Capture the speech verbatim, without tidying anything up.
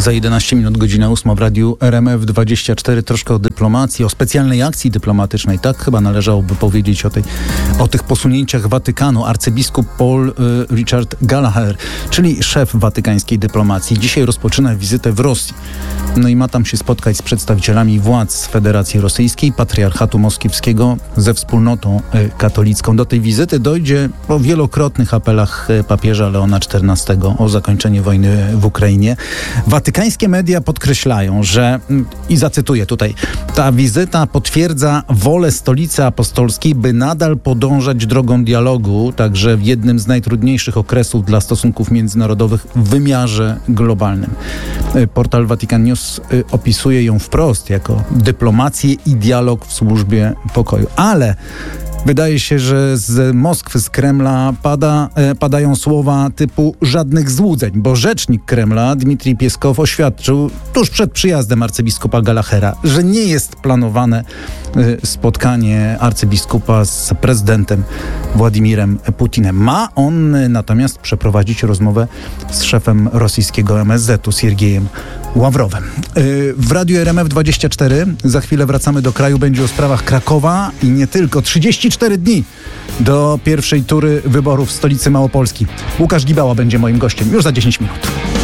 Za jedenaście minut, godzina ósma w Radiu R M F dwadzieścia cztery. Troszkę o dyplomacji, o specjalnej akcji dyplomatycznej. Tak chyba należałoby powiedzieć o, tej, o tych posunięciach Watykanu. Arcybiskup Paul y, Richard Gallagher, czyli szef watykańskiej dyplomacji, dzisiaj rozpoczyna wizytę w Rosji. No i ma tam się spotkać z przedstawicielami władz Federacji Rosyjskiej, Patriarchatu Moskiewskiego ze wspólnotą y, katolicką. Do tej wizyty dojdzie po wielokrotnych apelach y, papieża Leona czternastego o zakończenie wojny w Ukrainie. Watykańskie media podkreślają, że, i zacytuję tutaj, ta wizyta potwierdza wolę Stolicy Apostolskiej, by nadal podążać drogą dialogu, także w jednym z najtrudniejszych okresów dla stosunków międzynarodowych w wymiarze globalnym. Portal Vatican News opisuje ją wprost jako dyplomację i dialog w służbie pokoju. Ale wydaje się, że z Moskwy, z Kremla pada, e, padają słowa typu żadnych złudzeń, bo rzecznik Kremla Dmitrij Pieskow oświadczył tuż przed przyjazdem arcybiskupa Gallaghera, że nie jest planowane e, spotkanie arcybiskupa z prezydentem Władimirem Putinem. Ma on e, natomiast przeprowadzić rozmowę z szefem rosyjskiego M S Z u Siergiejem Ławrowem. E, w Radiu R M F dwadzieścia cztery za chwilę wracamy do kraju. Będzie o sprawach Krakowa i nie tylko. trzydzieści cztery dni do pierwszej tury wyborów w stolicy Małopolski. Łukasz Gibała będzie moim gościem już za dziesięć minut.